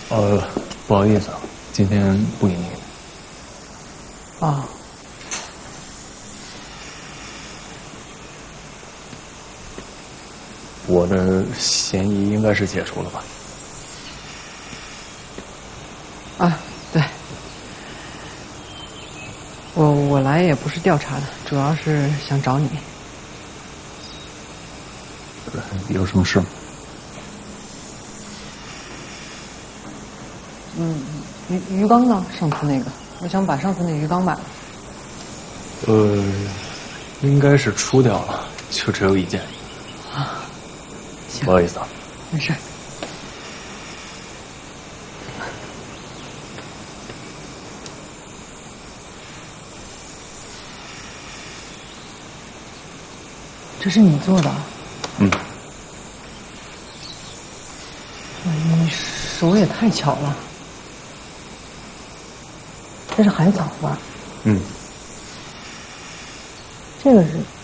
不好意思啊，今天不营业。 啊。 我的嫌疑应该是解除了吧？ 啊，对。我来也不是调查的，主要是想找你。 有什么事吗？ 鱼缸呢？上次那个，我想把上次那鱼缸买了。 应该是出掉了，就只有一件。 啊，行， 不好意思啊。 没事。这是你做的？ 嗯。 你手也太巧了。这是海草吧？ 嗯。 这个是